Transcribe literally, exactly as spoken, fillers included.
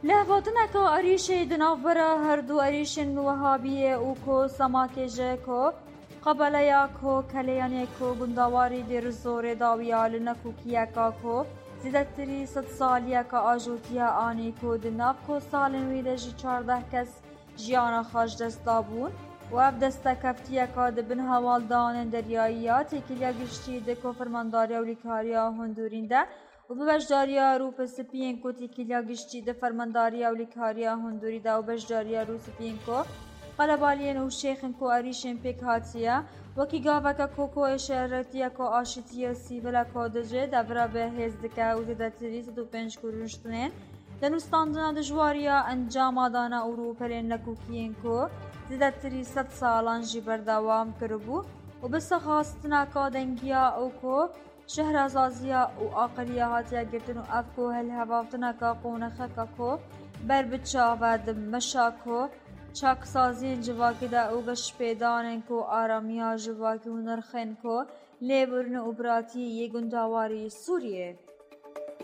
لهواتنا که عریشه دنافبرا هر دو عریشن وهابیه او کو سماکجه کو قبلیا کو کلیانه کو گنداواری در زور داویال نکو کیا کو زیدتری ست سالیا که آجوتیا آنی کو دناف کو سالن ویده جی چارده کس جیانا خاش دست دابون و اب دستا کفتیا که دبن هوال دانن دریاییات تکیلیا گشتی دکو فرمانداریا و لیکاریا هندورین ده و ببشداریا رو پسپین کو تکیلیا گشتی ده فرمانداریا و لیکاریا هندوری ده و بشداریا رو سپین کو قلبالین و شیخن کو عریشن پیک هاتیا وکی گاوه که کوکو اشارتیا کو آشتیا سیولا کو دجه دورا به هزدکه و زیدتری ست و پنج کرونشتنین دنوستاندنا دجواریا انجام دانا او پرین لکوکین کو زیدتری ست سالان جی بردوام کربو و بس خواستنا که دنگیا او کو شهرازازیا و آقلیا هاتیا گرتن و افکو هل هوافتنا که قونخه که کو بر بچا و دمشا کو چاک سازین جواکی دا او گش پیدانن کو آرامیا جواکی و نرخن کو لیبرن و براتی یه گنداواری سوریه